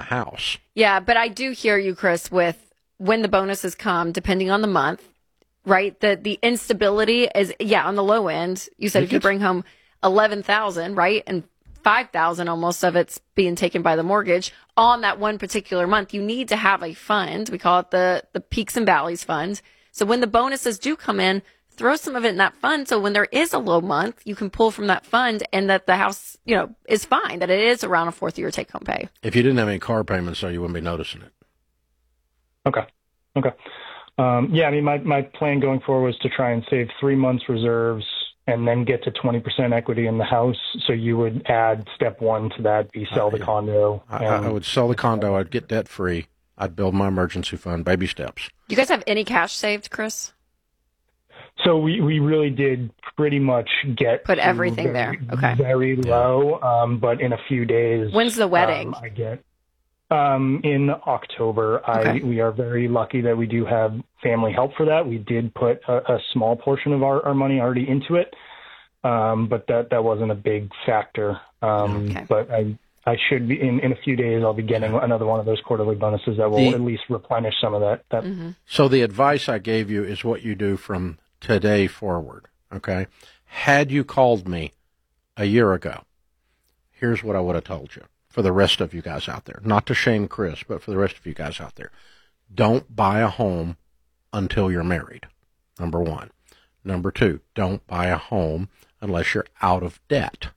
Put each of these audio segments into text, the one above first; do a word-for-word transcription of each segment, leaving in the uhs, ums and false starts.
house. Yeah, but I do hear you, Chris, with when the bonuses come, depending on the month, right? The the instability is, yeah, on the low end. You said if you bring home eleven thousand, right? And five thousand almost of it's being taken by the mortgage on that one particular month. You need to have a fund. We call it the, the peaks and valleys fund. So when the bonuses do come in, throw some of it in that fund. So when there is a low month, you can pull from that fund and that the house, you know, is fine, that it is around a fourth year take home pay. If you didn't have any car payments, though, you wouldn't be noticing it. Okay. Okay. Um, yeah, I mean, my, my plan going forward was to try and save three months reserves and then get to twenty percent equity in the house. So you would add step one to that, be sell the uh, yeah. condo. I, I would sell the condo. I'd get debt free. I'd build my emergency fund, baby steps. Do you guys have any cash saved, Chris? So we, we really did pretty much get put everything very, there. Okay. Very low, um, but in a few days. When's the wedding? Um, I get um, in October. Okay. I we are very lucky that we do have family help for that. We did put a, a small portion of our, our money already into it, um, but that, that wasn't a big factor. Um, okay. But I I should be in, in a few days. I'll be getting another one of those quarterly bonuses that will the, at least replenish some of that. that. Mm-hmm. So the advice I gave you is what you do from today forward, okay? Had you called me a year ago, here's what I would have told you for the rest of you guys out there. Not to shame Chris, but for the rest of you guys out there. Don't buy a home until you're married, number one. Number two, don't buy a home unless you're out of debt,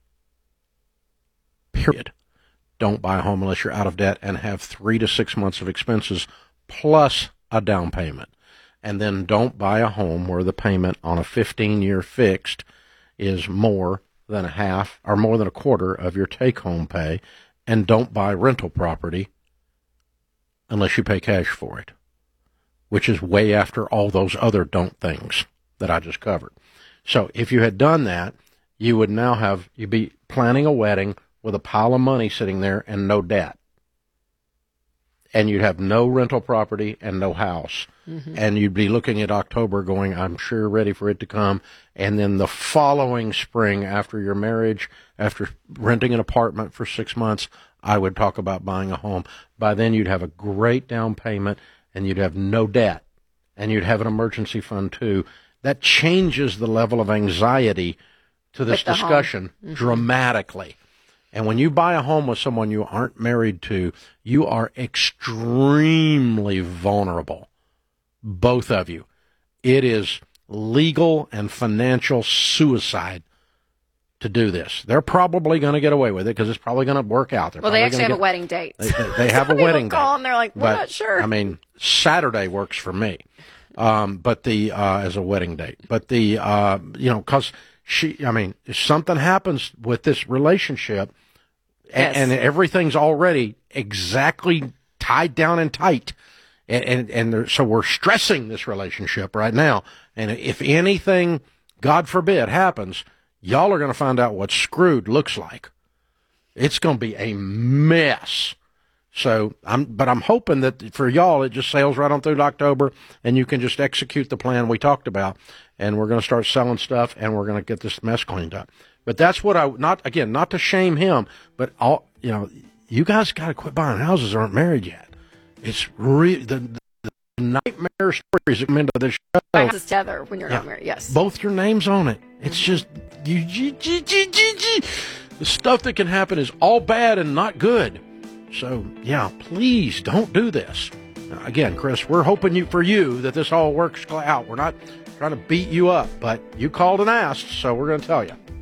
period. Don't buy a home unless you're out of debt and have three to six months of expenses plus a down payment. And then don't buy a home where the payment on a fifteen-year fixed is more than a half or more than a quarter of your take-home pay. And don't buy rental property unless you pay cash for it, which is way after all those other don't things that I just covered. So if you had done that, you would now have, you'd be planning a wedding with a pile of money sitting there and no debt. And you'd have no rental property and no house. Mm-hmm. And you'd be looking at October going, I'm sure ready for it to come. And then the following spring after your marriage, after renting an apartment for six months, I would talk about buying a home. By then you'd have a great down payment and you'd have no debt. And you'd have an emergency fund too. That changes the level of anxiety to this discussion mm-hmm. dramatically. And when you buy a home with someone you aren't married to, you are extremely vulnerable, both of you. It is legal and financial suicide to do this. They're probably going to get away with it because it's probably going to work out. They're well, they actually have get, a wedding date. They, they, they have a wedding date. Call and they're like, we're but, not sure. I mean, Saturday works for me, um, but the uh, as a wedding date. But the uh, you know, because she, I mean, if something happens with this relationship. Yes. And, and everything's already exactly tied down and tight. And, and, and there, so we're stressing this relationship right now. And if anything, God forbid, happens, y'all are going to find out what screwed looks like. It's going to be a mess. So I'm, but I'm hoping that for y'all, it just sails right on through to October and you can just execute the plan we talked about. And we're going to start selling stuff and we're going to get this mess cleaned up. But that's what I, not, again, not to shame him, but all, you know, you guys got to quit buying houses that aren't married yet. It's really, the, the nightmare stories that come into this show. Houses together when you're yeah, not married, yes. Both your names on it. It's just, you, you, you, you, you, you. The stuff that can happen is all bad and not good. So, yeah, please don't do this. Now, again, Chris, we're hoping you for you that this all works out. We're not trying to beat you up, but you called and asked, so we're going to tell you.